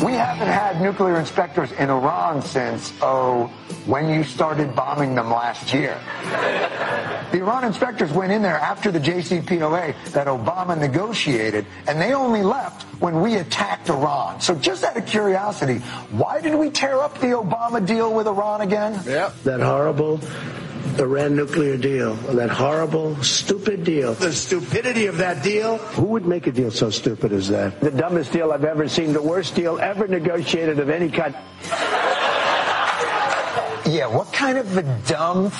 We haven't had nuclear inspectors in Iran since, when you started bombing them last year. The Iran inspectors went in there after the JCPOA that Obama negotiated, and they only left when we attacked Iran. So just out of curiosity, why did we tear up the Obama deal with Iran again? Yep. That horrible Iran nuclear deal, that horrible, stupid deal. The stupidity of that deal. Who would make a deal so stupid as that? The dumbest deal I've ever seen, the worst deal ever negotiated of any kind. Yeah, what kind of a dumb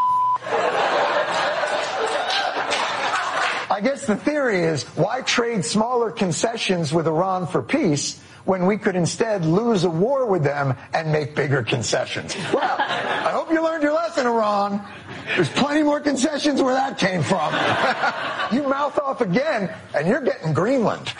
I guess the theory is, why trade smaller concessions with Iran for peace when we could instead lose a war with them and make bigger concessions? Well, I hope you learned your lesson, Iran. There's plenty more concessions where that came from. You mouth off again, and you're getting Greenland.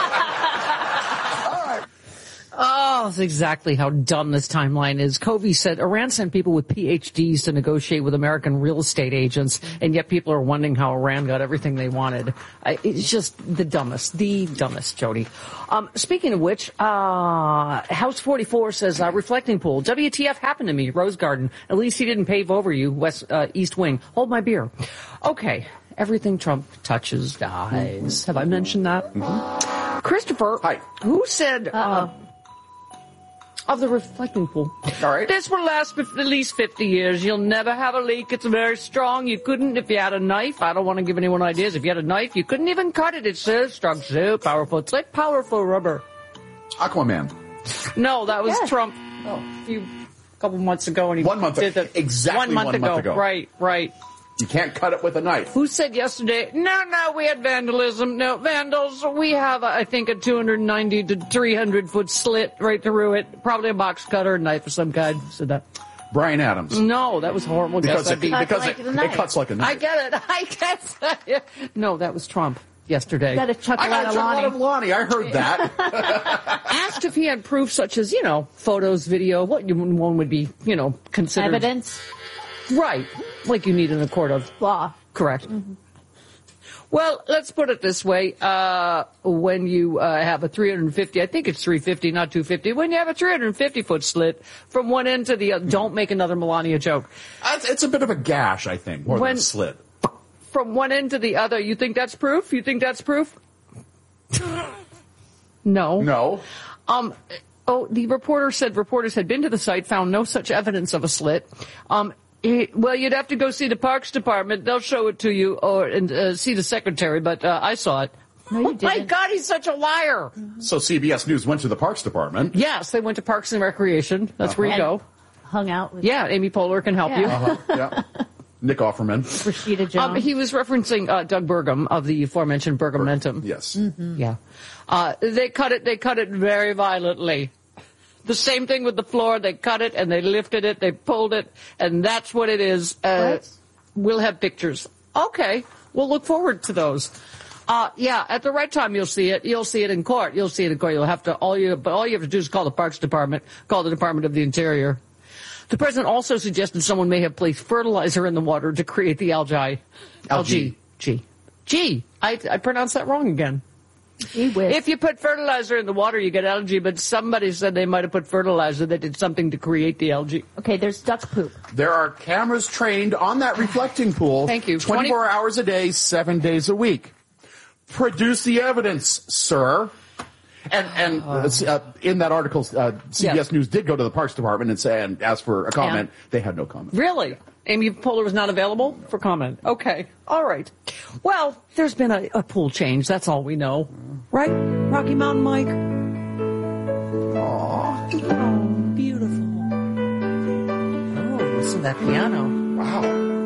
Oh, that's exactly how dumb this timeline is. Covey said Iran sent people with PhDs to negotiate with American real estate agents, and yet people are wondering how Iran got everything they wanted. It's just the dumbest, Jody. Speaking of which, House 44 says, reflecting pool, WTF happened to me, Rose Garden. At least he didn't pave over you, East Wing. Hold my beer. Okay. Everything Trump touches dies. Have I mentioned that? Mm-hmm. Christopher, hi. Who said, of the reflecting pool. All right. This will last at least 50 years. You'll never have a leak. It's very strong. You couldn't if you had a knife. I don't want to give anyone ideas. If you had a knife, you couldn't even cut it. It's so strong, so powerful. It's like powerful rubber. Aquaman. No, that was Trump. A couple months ago. And he 1 month ago. Exactly 1 month ago. Right. You can't cut it with a knife. Who said yesterday, no, we had vandalism. No, vandals. We have, I think, a 290 to 300 foot slit right through it. Probably a box cutter, a knife of some kind. Said that. Brian Adams. No, that was horrible. Because it cuts like a knife. I get it. No, that was Trump yesterday. Got a chuckle I got a chuckle out of Lonnie. I heard that. Asked if he had proof such as, photos, video, what one would be, considered. Evidence. Right. Like you need in a court of law. Correct. Mm-hmm. Well, let's put it this way. When you have a 350, I think it's 350, not 250. When you have a 350-foot slit from one end to the other, don't make another Melania joke. It's a bit of a gash, I think, more than a slit. From one end to the other, you think that's proof? No. The reporter said reporters had been to the site, found no such evidence of a slit. Well, you'd have to go see the Parks Department. They'll show it to you, and see the secretary, but I saw it. No, you didn't. My God, he's such a liar. So CBS News went to the Parks Department. Yes, they went to Parks and Recreation. That's where you go. Hung out with Amy Poehler can help you. Yeah. Nick Offerman. Rashida Jones. He was referencing Doug Burgum of the aforementioned Burgumentum. Yes. Mm-hmm. Yeah. They cut it very violently. The same thing with the floor. They cut it and they lifted it, they pulled it, and that's what it is. We'll have pictures. Okay. We'll look forward to those. At the right time you'll see it. You'll see it in court. You'll have to, all you have to do is call the Parks Department, call the Department of the Interior. The president also suggested someone may have placed fertilizer in the water to create the algae. Algae. I pronounced that wrong again. If you put fertilizer in the water, you get algae, but somebody said they might have put fertilizer that did something to create the algae. Okay, there's duck poop. There are cameras trained on that reflecting pool. Thank you. 24 hours a day, 7 days a week. Produce the evidence, sir. And in that article, CBS News did go to the Parks Department and ask for a comment. They had no comment. Really? Amy Poehler was not available for comment. Okay. All right. Well, there's been a pool change. That's all we know. Right? Rocky Mountain Mike? Oh, beautiful. Oh, listen to that piano. Wow.